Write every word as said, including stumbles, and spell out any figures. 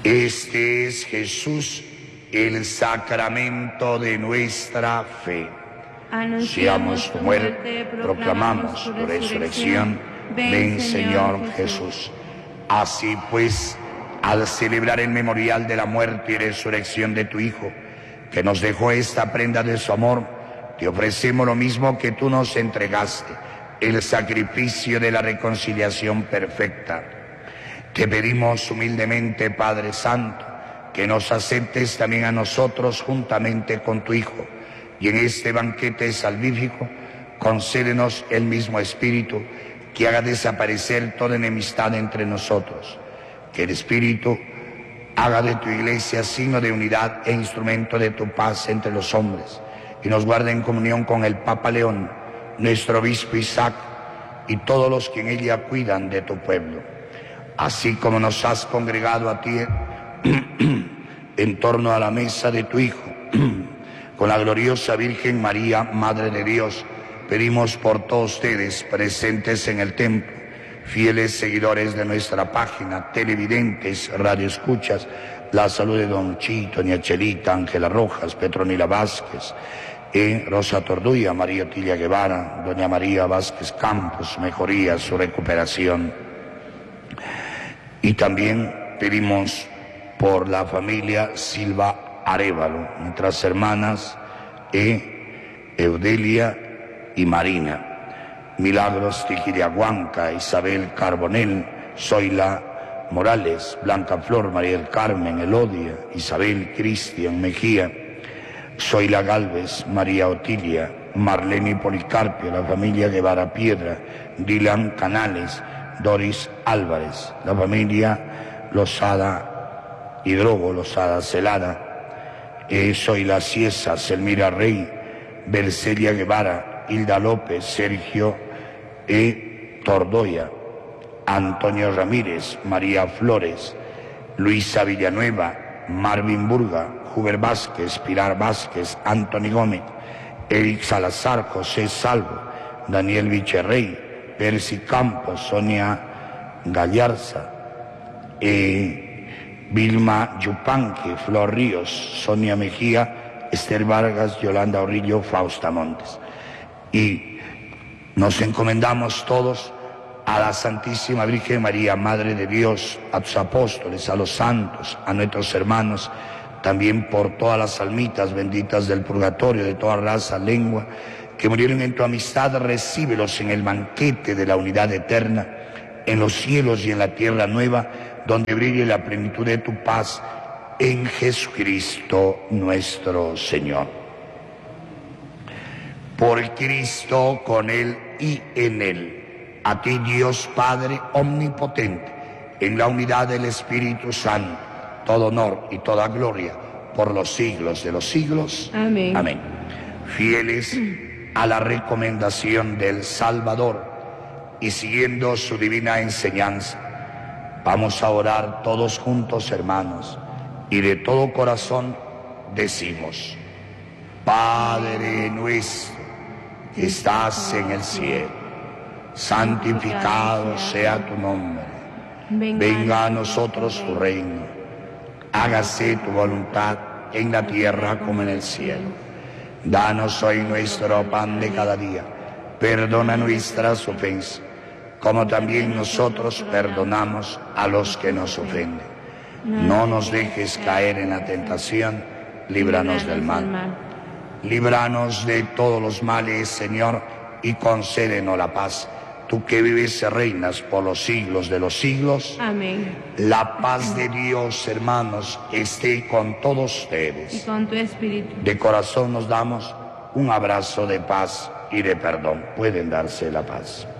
Este es Jesús, el sacramento de nuestra fe. Anunciamos tu muerte, proclamamos tu resurrección. Ven, Señor Jesús. Así pues, al celebrar el memorial de la muerte y resurrección de tu Hijo, que nos dejó esta prenda de su amor, te ofrecemos lo mismo que tú nos entregaste, el sacrificio de la reconciliación perfecta. Te pedimos humildemente, Padre Santo, que nos aceptes también a nosotros juntamente con tu Hijo, y en este banquete salvífico concédenos el mismo Espíritu que haga desaparecer toda enemistad entre nosotros. Que el Espíritu haga de tu Iglesia signo de unidad e instrumento de tu paz entre los hombres, y nos guarde en comunión con el Papa León, nuestro obispo Isaac, y todos los que en ella cuidan de tu pueblo. Así como nos has congregado a ti en torno a la mesa de tu Hijo, con la gloriosa Virgen María, Madre de Dios, pedimos por todos ustedes presentes en el templo, fieles seguidores de nuestra página, televidentes, radioescuchas, la salud de Don Chito, Doña Chelita, Ángela Rojas, Petronila Vázquez, eh, Rosa Torduya, María Otilia Guevara, Doña María Vázquez Campos, mejoría, su recuperación. Y también pedimos por la familia Silva Arévalo, nuestras hermanas eh, Eudelia y Marina, Milagros Tijiriahuanca, Isabel Carbonell, Zoila Morales, Blanca Flor, María del Carmen, Elodia, Isabel Cristian Mejía, Zoila Galvez, María Otilia, Marlene Policarpio, la familia Guevara Piedra, Dylan Canales, Doris Álvarez, la familia Lozada Hidrogo, Lozada Celada, eh, Zoila Ciesa, Selmira Rey, Bercelia Guevara, Hilda López, Sergio E. Tordoya, Antonio Ramírez, María Flores, Luisa Villanueva, Marvin Burga, Huber Vázquez, Pilar Vázquez, Anthony Gómez, Eric Salazar, José Salvo, Daniel Vicherrey, Percy Campos, Sonia Gallarza, eh, Vilma Yupanqui, Flor Ríos, Sonia Mejía, Esther Vargas, Yolanda Orillo, Fausta Montes. Y nos encomendamos todos a la Santísima Virgen María, Madre de Dios, a tus apóstoles, a los santos, a nuestros hermanos, también por todas las almitas benditas del purgatorio, de toda raza, lengua, que murieron en tu amistad. Recíbelos en el banquete de la unidad eterna, en los cielos y en la tierra nueva, donde brille la plenitud de tu paz, en Jesucristo nuestro Señor. Por Cristo, con Él y en Él, a ti Dios Padre omnipotente, en la unidad del Espíritu Santo, todo honor y toda gloria por los siglos de los siglos. Amén. Amén. Fieles a la recomendación del Salvador y siguiendo su divina enseñanza, vamos a orar todos juntos, hermanos, y de todo corazón decimos: Padre nuestro que estás en el cielo, santificado sea tu nombre. Venga a nosotros tu reino. Hágase tu voluntad en la tierra como en el cielo. Danos hoy nuestro pan de cada día. Perdona nuestras ofensas, como también nosotros perdonamos a los que nos ofenden. No nos dejes caer en la tentación, líbranos del mal. Líbranos de todos los males, Señor, y concédenos la paz. Tú que vives y reinas por los siglos de los siglos. Amén. La paz de Dios, hermanos, esté con todos ustedes. Y con tu espíritu. De corazón nos damos un abrazo de paz y de perdón. Pueden darse la paz.